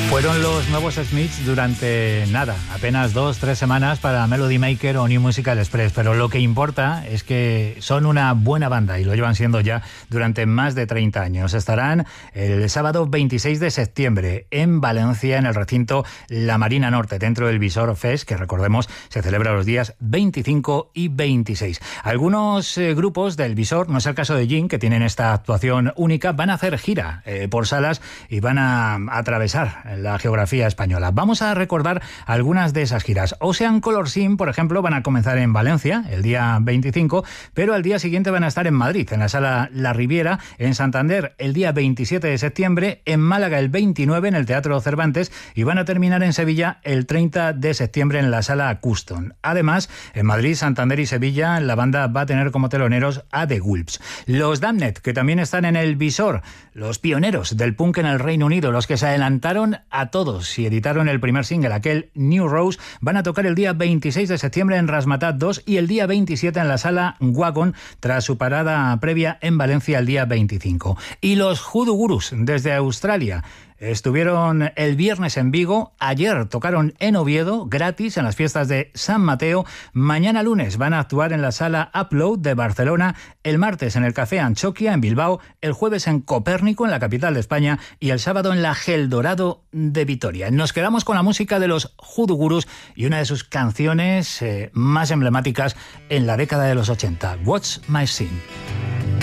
Fueron los nuevos Smiths durante apenas 2-3 semanas para Melody Maker o New Musical Express, pero lo que importa es que son una buena banda y lo llevan siendo ya durante más de 30 años. Estarán el sábado 26 de septiembre en Valencia, en el recinto La Marina Norte, dentro del Visor Fest, que recordemos se celebra los días 25 y 26. Algunos grupos del Visor, no es el caso de Jin, que tienen esta actuación única, van a hacer gira por salas y van a atravesar la geografía española. Vamos a recordar algunas de esas giras. Ocean Color Scene, por ejemplo, van a comenzar en Valencia el día 25, pero al día siguiente van a estar en Madrid, en la Sala La Riviera, en Santander el día 27 de septiembre, en Málaga el 29 en el Teatro Cervantes y van a terminar en Sevilla el 30 de septiembre en la Sala Custom. Además, en Madrid, Santander y Sevilla, la banda va a tener como teloneros a The Wolves. Los Damned, que también están en el Visor, los pioneros del punk en el Reino Unido, los que se adelantaron a todos y editaron el primer single, aquel New Rose, van a tocar el día 26 de septiembre en Razmataz 2 y el día 27 en la Sala Wagon, tras su parada previa en Valencia el día 25. Y los Hoodoo Gurus, desde Australia, estuvieron el viernes en Vigo, ayer tocaron en Oviedo, gratis, en las fiestas de San Mateo. Mañana lunes van a actuar en la Sala Upload de Barcelona, el martes en el Café Anchoquia en Bilbao, el jueves en Copérnico, en la capital de España, y el sábado en la Gel Dorado de Vitoria. Nos quedamos con la música de los Hoodoo Gurus y una de sus canciones más emblemáticas en la década de los 80, What's My Sin.